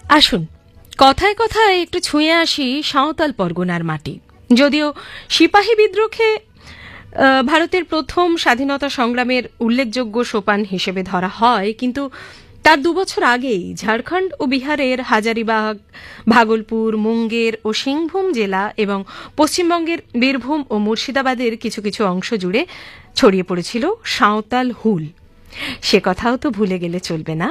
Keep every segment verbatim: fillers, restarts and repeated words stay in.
আসুন কথায় কথায় একটু ছুঁয়ে আসি সাঁওতাল পরগনার মাটি। যদিও সিপাহী বিদ্রোহকে ভারতের প্রথম স্বাধীনতা সংগ্রামের উল্লেখযোগ্য সোপান হিসেবে ধরা হয়, কিন্তু তার দুবছর আগেই ঝাড়খণ্ড ও বিহারের হাজারিবাগ, ভাগলপুর, মুঙ্গের ও সিংভূম জেলা এবং পশ্চিমবঙ্গের বীরভূম ও মুর্শিদাবাদের কিছু কিছু অংশ জুড়ে ছড়িয়ে পড়েছিল সাঁওতাল হুল। সে কথাও তো ভুলে গেলে চলবে না।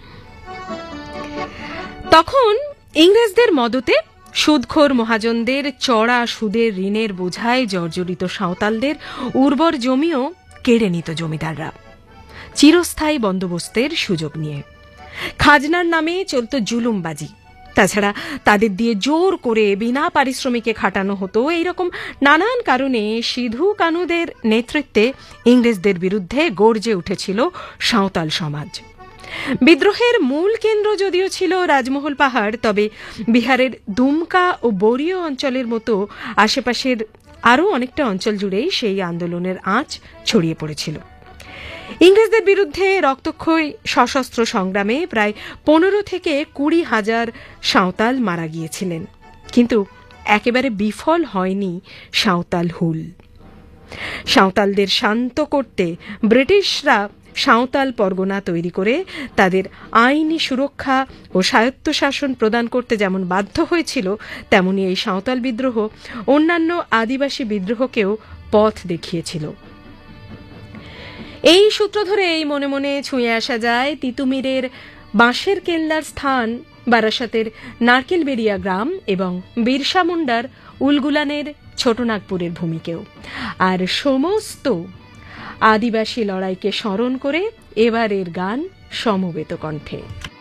তখন ইংরেজদের মদতে সুদখোর মহাজনদের চড়া সুদের ঋণের বোঝায় জর্জরিত সাঁওতালদের উর্বর জমিও কেড়ে নিত জমিদাররা চিরস্থায়ী বন্দোবস্তের সুযোগ নিয়ে। খাজনার নামে চলত জুলুমবাজি, তাছাড়া তাদের দিয়ে জোর করে বিনা পারিশ্রমিকে খাটানো হতো। এইরকম নানান কারণে সিধু কানুদের নেতৃত্বে ইংরেজদের বিরুদ্ধে গর্জে উঠেছিল সাঁওতাল সমাজ। বিদ্রোহের মূল কেন্দ্র যদিও ছিল রাজমহল পাহাড়, তবে বিহারের দুমকা ও বড়িয় অঞ্চলের মতো আশেপাশের আরও অনেকটা অঞ্চল জুড়েই সেই আন্দোলনের আঁচ ছড়িয়ে পড়েছিল। ইংরেজদের বিরুদ্ধে রক্তক্ষয়ী সশস্ত্র সংগ্রামে প্রায় পনেরো থেকে কুড়ি হাজার সাঁওতাল মারা গিয়েছিলেন, কিন্তু একেবারে বিফল হয়নি সাঁওতাল হুল। সাঁওতালদের শান্ত করতে ব্রিটিশরা সাঁওতাল পরগনা তৈরি করে তাদের আইনি সুরক্ষা ও স্বায়ত্তশাসন প্রদান করতে যেমন বাধ্য হয়েছিল, তেমনি এই সাঁওতাল বিদ্রোহ অন্যান্য আদিবাসী বিদ্রোহকেও পথ দেখিয়েছিল। এই সূত্র ধরে এই মনে মনে ছুঁয়ে আসা যায় তিতুমিরের বাঁশের কেল্লার স্থান, বারাসাতের নারকেলবেড়িয়া গ্রাম এবং বিরসা মুন্ডার উলগুলানের ছোটনাগপুরের ভূমিকেও, আর সমস্ত আদিবাসী লড়াইকে স্মরণ করে এবারের গান সমবেত কণ্ঠে।